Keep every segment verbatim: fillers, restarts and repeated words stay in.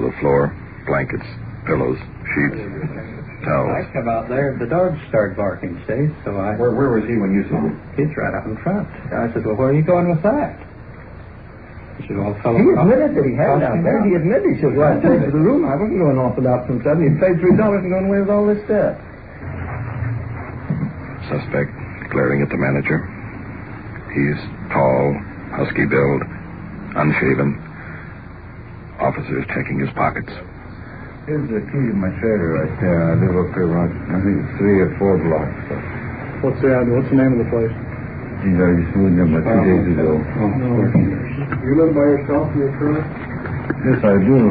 the floor. Blankets, pillows, sheets, towels. I come out there, the dogs started barking, see? So I... Where, where was he when you saw him? He's right out in front. I said, well, where are you going with that? He said, well, fellow... He admitted that he had it out there. He admitted he said, well, I paid for the room. I wasn't going off without some stuff. He paid three dollars and going away with all this stuff. Suspect glaring at the manager. He's tall, husky build, unshaven. Officers checking his pockets. Here's the key to my trailer right there. I live up here around, I think, three or four blocks. So. What's the address? What's the name of the place? Geez, I just moved in about two days ago. Oh, no. You live by yourself in your trailer? Yes, I do.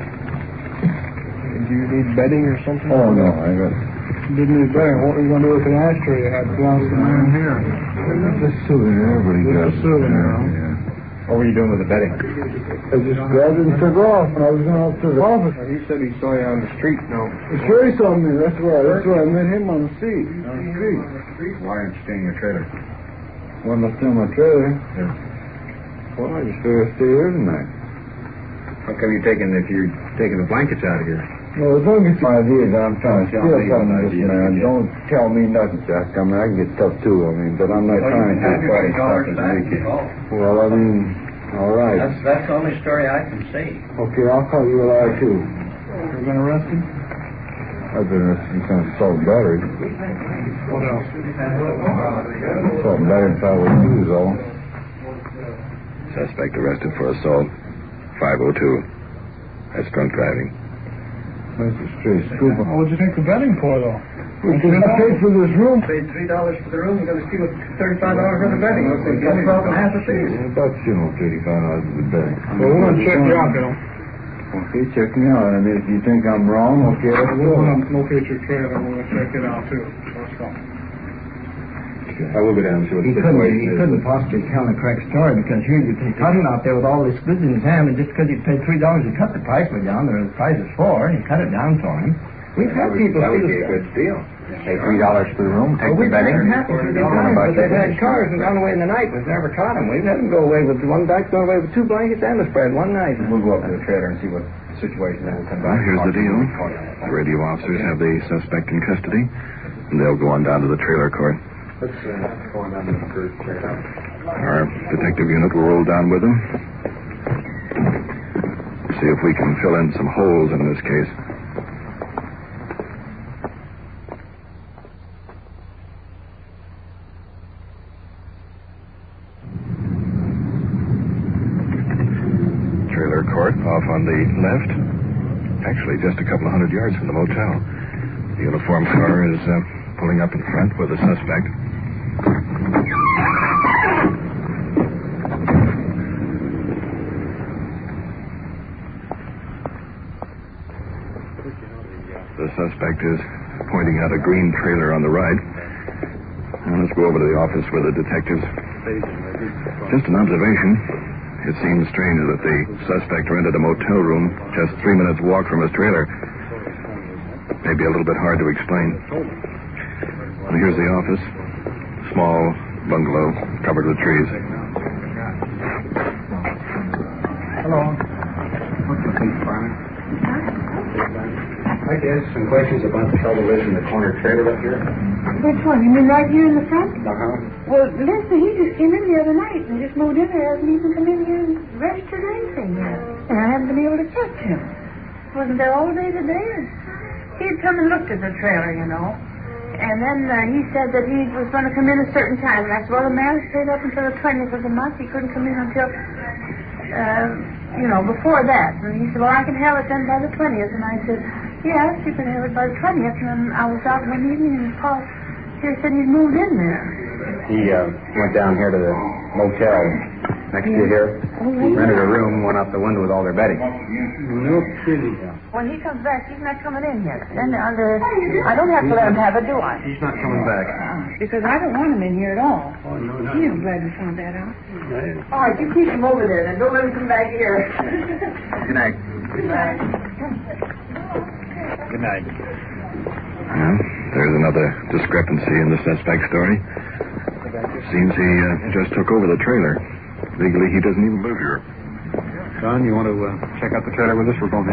Do you need bedding or something? Oh, no, I got... You didn't need bedding. What were you going to do with the ashtray you had belongs to the man here? Just souvenir, everybody got Just a souvenir, huh? Yeah. What were you doing with the bedding? I just grabbed it and took off when I was going up to the office. He said he saw you on the street. No. Sure, he saw me. That's where, that's where I met him on the street. On the street. Why aren't you staying in your trailer? Why am I still in my trailer? Yeah. Well, I just figured I'd stay here tonight. How come you're taking, if you're taking the blankets out of here? Well, as long as my idea that I'm trying to Don't steal tell me something your from this idea, man, yeah. don't tell me nothing, Jack. I mean, I can get tough too, I mean, but I'm not Well, trying you to can have do your funny twenty stuff dollars and back. make it. Oh. Well, I mean, all right. That's, that's the only story I can see. Okay, I'll call you a liar too. You've been arrested? I've been arrested in kind of assault and battery. What else? Assault and battery if I was you is all. Suspect arrested for assault. five oh two. That's drunk driving. That's a straight scoop. What would you take the bedding for, though? Because I paid for this room. Paid three dollars for the room. You're going to steal thirty-five dollars for the bedding. It's the only problem half a piece. About, you know, thirty-five dollars for the bed. Well, we're going to check you out, Bill. Okay, check me out. I mean, if you think I'm wrong, okay, let's We're go. going to locate your trailer. We're going to check it out, too. Let's go. I will go down and see what He the couldn't, situation he is. couldn't possibly tell the correct story because here you take cutting out there with all this goods in his hand, and just because he paid three dollars, he cut the price way down. The price is four, and he cut it down for him. We've had people That would steal be a stuff. good steal. Pay three dollars for the room, take Well, the we've had bedding. it happen three times, but they've had cars and gone away in the night. We've never caught them. We've had them go away with one guy's gone away with two blankets and a spread one night. We'll go up to the trailer and see what the situation is. We'll come Well, back. here's the deal. The radio officers have the suspect in custody, and they'll go on down to the trailer court. Let's uh, go on down to the first trailer. Our detective unit will roll down with them. See if we can fill in some holes in this case. Trailer court off on the left. Actually, just a couple of hundred yards from the motel. The uniformed car is uh, pulling up in front with the suspect. The suspect is pointing out a green trailer on the right. Now let's go over to the office with the detectives. Just an observation. It seems strange that the suspect rented a motel room just three minutes walk from his trailer. Maybe a little bit hard to explain. Well, here's the office. Small bungalow covered with trees. Hello. I'd like to ask some questions about the fellow who lives in the corner trailer up here. Which one? You mean right here in the front? Uh-huh. Well, listen, he just came in the other night and just moved in there. Hasn't even come in here and registered anything yet. And I haven't been able to catch him. Wasn't there all day today? He'd come and looked at the trailer, you know. And then uh, he said that he was going to come in a certain time. And I said, well, the man stayed up until the twentieth of the month. He couldn't come in until, uh, you know, before that. And he said, well, I can have it then by the twentieth. And I said, yes, you can have it by the twentieth. And then I was out one evening and Paul here said he'd moved in there. He uh, went down here to the motel next to here, Oh, really? rented a room, went out the window with all their bedding. No kidding. When he comes back, he's not coming in here. Then under, I don't have to let him have it, do I? He's not coming back. Because I don't want him in here at all. Oh, no, no. Gee, I'm glad we found that out. All right, you keep him over there, then. Don't let him come back here. Good night. Good night. Good night. Well, there's another discrepancy in the suspect's story. Seems he uh, just took over the trailer. Legally, he doesn't even live here. John, you want to uh, check out the trailer with us? We're going